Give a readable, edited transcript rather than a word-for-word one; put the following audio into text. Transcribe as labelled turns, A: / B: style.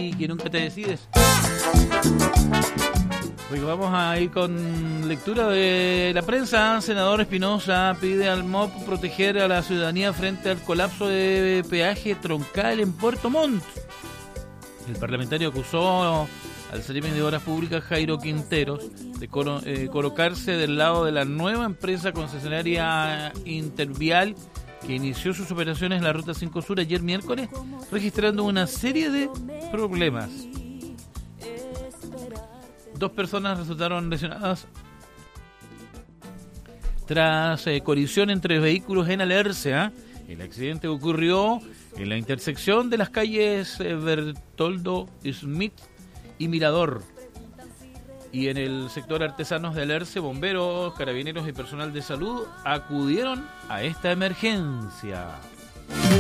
A: y que nunca te decides. Porque vamos a ir con lectura de la prensa. Senador Espinosa pide al MOP proteger a la ciudadanía frente al colapso de peaje troncal en Puerto Montt. El parlamentario acusó al Ceremi de Obras Públicas, Jairo Quinteros, de colocarse del lado de la nueva empresa concesionaria Intervial que inició sus operaciones en la Ruta 5 Sur ayer miércoles, registrando una serie de problemas. 2 personas resultaron lesionadas tras colisión entre vehículos en Alerce. El accidente ocurrió en la intersección de las calles Bertoldo Smith y Mirador. Y en el sector Artesanos de Alerce, bomberos, carabineros y personal de salud acudieron a esta emergencia.